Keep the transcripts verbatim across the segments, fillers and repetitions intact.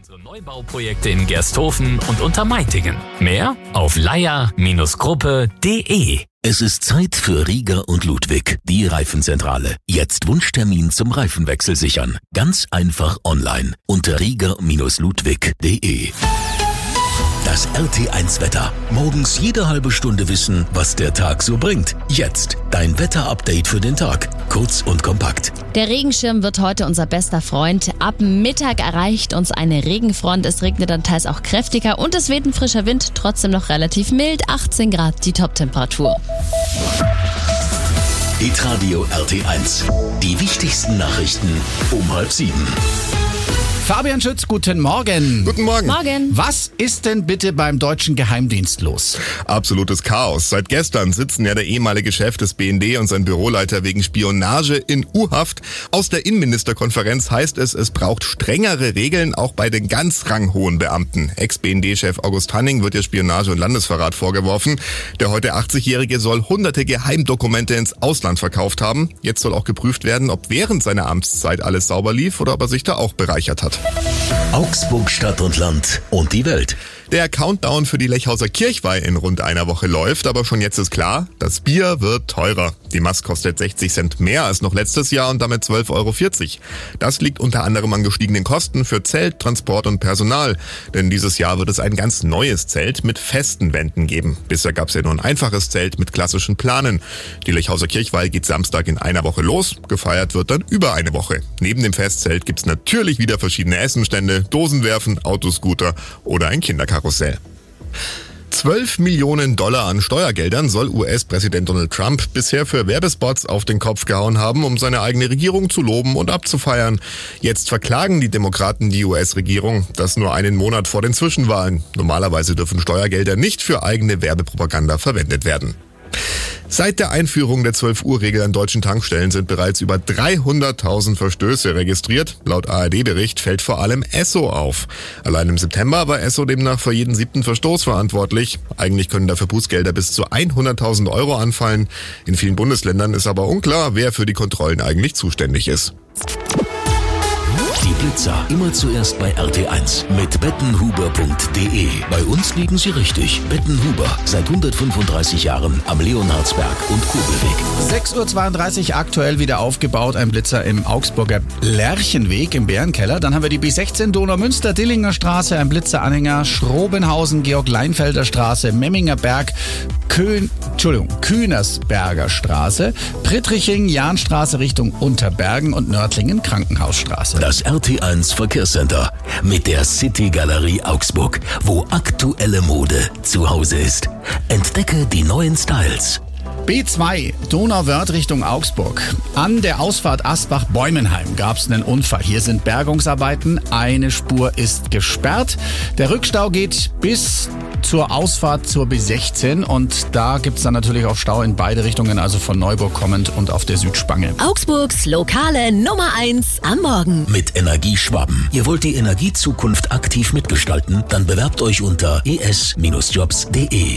Unsere Neubauprojekte in Gersthofen und Untermeitingen. Mehr auf leier Gruppe punkt de. Es ist Zeit für Rieger und Ludwig, die Reifenzentrale. Jetzt Wunschtermin zum Reifenwechsel sichern. Ganz einfach online unter rieger Ludwig punkt de. Das R T eins Wetter. Morgens jede halbe Stunde wissen, was der Tag so bringt. Jetzt dein Wetterupdate für den Tag. Kurz und kompakt. Der Regenschirm wird heute unser bester Freund. Ab Mittag erreicht uns eine Regenfront. Es regnet dann teils auch kräftiger und es weht ein frischer Wind. Trotzdem noch relativ mild. achtzehn Grad die Toptemperatur. Hitradio R T eins. Die wichtigsten Nachrichten um halb sieben. Fabian Schütz, guten Morgen. Guten Morgen. Morgen. Was ist denn bitte beim deutschen Geheimdienst los? Absolutes Chaos. Seit gestern sitzen ja der ehemalige Chef des B N D und sein Büroleiter wegen Spionage in U-Haft. Aus der Innenministerkonferenz heißt es, es braucht strengere Regeln auch bei den ganz ranghohen Beamten. Ex-B N D-Chef August Hanning wird ja Spionage und Landesverrat vorgeworfen. Der heute achtzigjährige soll hunderte Geheimdokumente ins Ausland verkauft haben. Jetzt soll auch geprüft werden, ob während seiner Amtszeit alles sauber lief oder ob er sich da auch bereichert hat. Augsburg, Stadt und Land und die Welt. Der Countdown für die Lechhauser Kirchweih in rund einer Woche läuft, aber schon jetzt ist klar, das Bier wird teurer. Die Maß kostet sechzig Cent mehr als noch letztes Jahr und damit zwölf Euro vierzig. Das liegt unter anderem an gestiegenen Kosten für Zelt, Transport und Personal. Denn dieses Jahr wird es ein ganz neues Zelt mit festen Wänden geben. Bisher gab es ja nur ein einfaches Zelt mit klassischen Planen. Die Lechhauser Kirchweih geht Samstag in einer Woche los. Gefeiert wird dann über eine Woche. Neben dem Festzelt gibt's natürlich wieder verschiedene Essenstände, Dosenwerfen, Autoscooter oder ein Kinderkarussell. zwölf Millionen Dollar an Steuergeldern soll U S-Präsident Donald Trump bisher für Werbespots auf den Kopf gehauen haben, um seine eigene Regierung zu loben und abzufeiern. Jetzt verklagen die Demokraten die U S-Regierung, das nur einen Monat vor den Zwischenwahlen. Normalerweise dürfen Steuergelder nicht für eigene Werbepropaganda verwendet werden. Seit der Einführung der zwölf-Uhr-Regel an deutschen Tankstellen sind bereits über dreihunderttausend Verstöße registriert. Laut A R D-Bericht fällt vor allem Esso auf. Allein im September war Esso demnach für jeden siebten Verstoß verantwortlich. Eigentlich können dafür Bußgelder bis zu hunderttausend Euro anfallen. In vielen Bundesländern ist aber unklar, wer für die Kontrollen eigentlich zuständig ist. Die Blitzer immer zuerst bei R T eins mit bettenhuber punkt de. Bei uns liegen sie richtig. Bettenhuber, seit hundertfünfunddreißig Jahren am Leonhardsberg und Kurbelweg. sechs Uhr zweiunddreißig aktuell wieder aufgebaut. Ein Blitzer im Augsburger Lerchenweg im Bärenkeller. Dann haben wir die B sechzehn Donaumünster, Dillinger Straße, ein Blitzeranhänger, Schrobenhausen, Georg-Leinfelder Straße, Memminger Berg, Köhn, Entschuldigung, Kühnersberger Straße, Prittриching, Jahnstraße Richtung Unterbergen und Nördlingen Krankenhausstraße. Das R T eins Verkehrscenter mit der City Galerie Augsburg, wo aktuelle Mode zu Hause ist. Entdecke die neuen Styles. B zwei, Donauwörth Richtung Augsburg. An der Ausfahrt Asbach-Bäumenheim gab es einen Unfall. Hier sind Bergungsarbeiten. Eine Spur ist gesperrt. Der Rückstau geht bis zur Ausfahrt zur B sechzehn und da gibt's dann natürlich auch Stau in beide Richtungen, also von Neuburg kommend und auf der Südspange. Augsburgs lokale Nummer eins am Morgen. Mit Energieschwaben. Ihr wollt die Energiezukunft aktiv mitgestalten? Dann bewerbt euch unter e s jobs punkt de.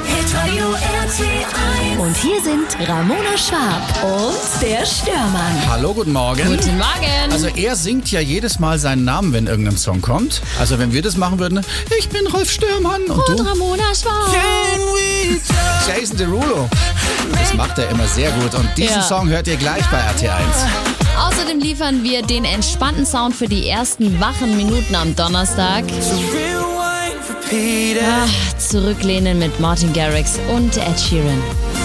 Und hier sind Ramona Schwab und der Störmann. Hallo, guten Morgen. Guten Morgen. Also er singt ja jedes Mal seinen Namen, wenn irgendein Song kommt. Also wenn wir das machen würden, ich bin Rolf Störmann und, Und du? Ramona Schwab. Jason Derulo. Das macht er immer sehr gut und diesen Ja. Song hört ihr gleich bei R T eins. Außerdem liefern wir den entspannten Sound für die ersten wachen Minuten am Donnerstag. Ah, zurücklehnen mit Martin Garrix und Ed Sheeran.